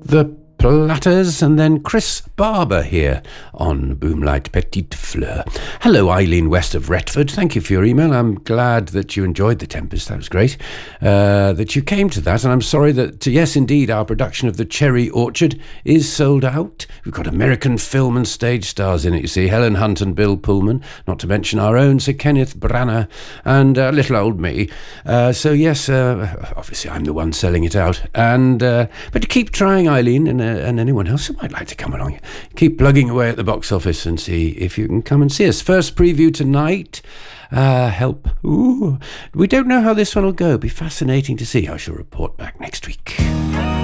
The Platters, and then Chris Barber here on Boomlight Petite Fleur. Hello, Eileen West of Retford. Thank you for your email. I'm glad that you enjoyed The Tempest. That was great. That you came to that, and I'm sorry that, yes, indeed, our production of The Cherry Orchard is sold out. We've got American film and stage stars in it, you see. Helen Hunt and Bill Pullman, not to mention our own Sir Kenneth Branagh and little old me. So, yes, obviously I'm the one selling it out. And but keep trying, Eileen, and anyone else who might like to come along. Keep plugging away at the box office and see if you can come and see us. First preview tonight. Help. Ooh. We don't know how this one will go. It'll be fascinating to see. I shall report back next week.